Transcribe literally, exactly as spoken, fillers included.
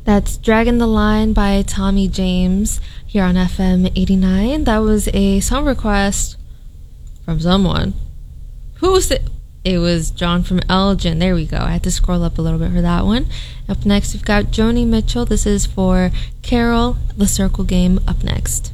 That's Dragging the Line by Tommy James here on F M eighty-nine. That was a song request from someone. Who was it? It was John from Elgin. There we go. I had to scroll up a little bit for that one. Up next, we've got Joni Mitchell. This is for Carol, The Circle Game, up next.